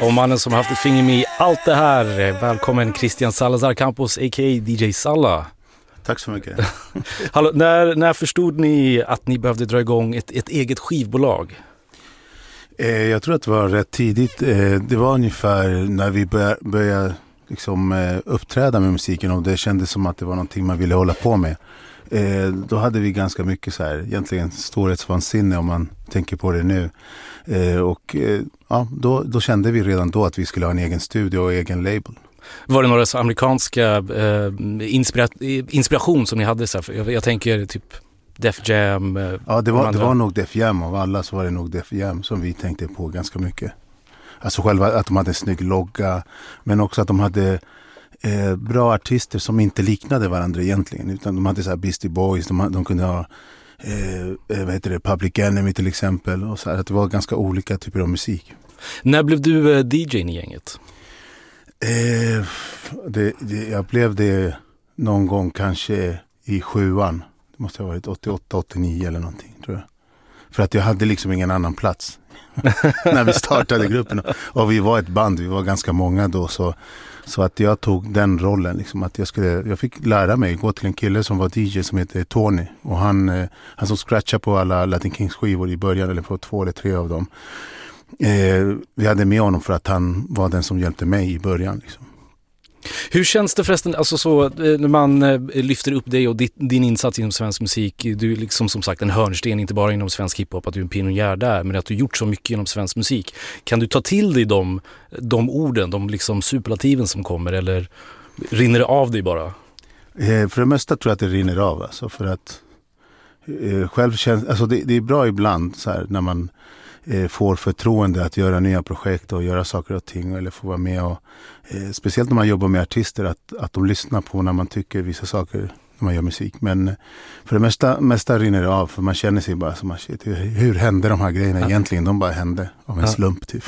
Och mannen som har haft ett finger med i allt det här. Välkommen Christian Salazar Campos, a.k.a. DJ Salla. Tack så mycket. Hallå, när förstod ni att ni behövde dra igång ett eget skivbolag? Jag tror att det var rätt tidigt. Det var ungefär när vi började liksom, uppträda med musiken och det kändes som att det var någonting man ville hålla på med. Då hade vi ganska mycket så här, egentligen storhetsvansinne om man tänker på det nu. Då kände vi redan då att vi skulle ha en egen studio och egen label. Var det några så amerikanska inspiration som ni hade? Så här? Jag tänker typ Def Jam. Ja, det var nog Def Jam. Av alla så var det nog Def Jam som vi tänkte på ganska mycket. Alltså själva att de hade en snygg logga, men också att de hade bra artister som inte liknade varandra egentligen, utan de hade så här Beastie Boys, de kunde ha Public Enemy till exempel, och så här, att det var ganska olika typer av musik. När blev du DJ i gänget? Jag blev det någon gång kanske i 7:an. Det måste ha varit 88, 89 eller någonting, tror jag. För att jag hade liksom ingen annan plats när vi startade gruppen. Och vi var ett band, vi var ganska många då, så att jag tog den rollen liksom, att jag fick lära mig gå till en kille som var DJ som heter Tony, och han som scratchade på alla Latin Kings skivor i början, eller på 2 eller 3 av dem. Vi hade med honom för att han var den som hjälpte mig i början liksom. Hur känns det förresten, alltså så, när man lyfter upp dig och din insats inom svensk musik? Du är liksom som sagt en hörnsten, inte bara inom svensk hiphop, att du är en pionjär där, men att du gjort så mycket inom svensk musik. Kan du ta till dig de orden, de liksom superlativen som kommer, eller rinner det av dig bara? För det mesta tror jag att det rinner av, alltså, för att själv känns, alltså det är bra ibland så här, när man får förtroende att göra nya projekt och göra saker och ting, eller få vara med och speciellt när man jobbar med artister, att de lyssnar på när man tycker vissa saker när man gör musik. Men för det mesta rinner det av, för man känner sig bara som shit, hur hände de här grejerna egentligen? De bara hände av en slump typ.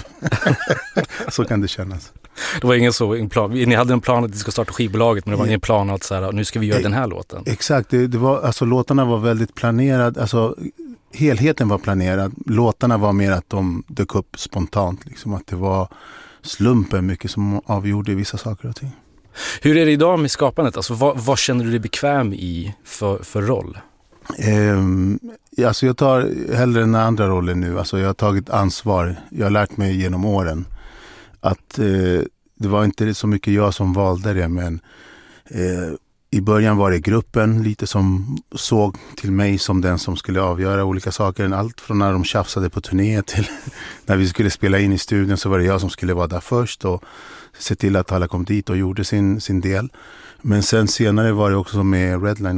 Så kan det kännas. Det var ingen så en plan. Ni hade en plan att ni ska starta skivbolaget, men det var ingen plan att så här, nu ska vi göra den här låten. Exakt, det var, alltså låtarna var väldigt planerade, alltså helheten var planerad. Låtarna var mer att de dök upp spontant, liksom, att det var slumpen mycket som avgjorde vissa saker och ting. Hur är det idag med skapandet? Alltså, vad känner du dig bekväm i för roll? Alltså jag tar hellre den andra rollen nu. Alltså jag har tagit ansvar. Jag har lärt mig genom åren att det var inte så mycket jag som valde det, men i början var det gruppen lite som såg till mig som den som skulle avgöra olika saker. Allt från när de tjafsade på turné till när vi skulle spela in i studion, så var det jag som skulle vara där först och se till att alla kom dit och gjorde sin del. Men sen senare var det också med Redline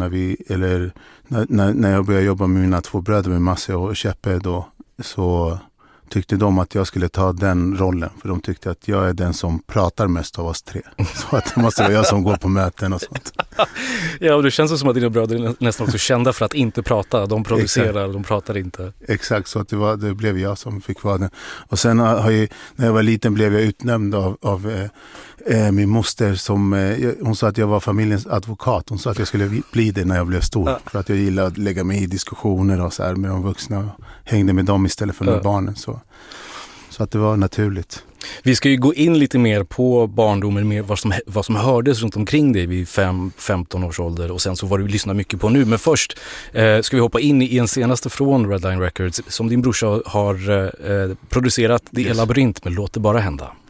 när jag började jobba med mina 2 bröder, med Masse och Cheppe, då, så tyckte de att jag skulle ta den rollen, för de tyckte att jag är den som pratar mest av oss 3. Så att det måste vara jag som går på möten och sånt. Ja, och det känns som att dina bröder är nästan också kända för att inte prata. De producerar, exakt. De pratar inte. Exakt, så att det blev jag som fick vara den. Och sen när jag var liten blev jag utnämnd av min moster som, hon sa att jag var familjens advokat. Hon sa att jag skulle bli det när jag blev stor. För att jag gillade att lägga mig i diskussioner och så här med de vuxna. Och hängde med dem istället för med barnen. Så att det var naturligt. Vi ska ju gå in lite mer på barndomen, mer vad som hördes runt omkring dig vid 5-15 års ålder, och sen så var du lyssnar mycket på nu. Men först ska vi hoppa in i en senaste från Redline Records som din brorsa har producerat. Det är Labyrint med Låt det bara hända.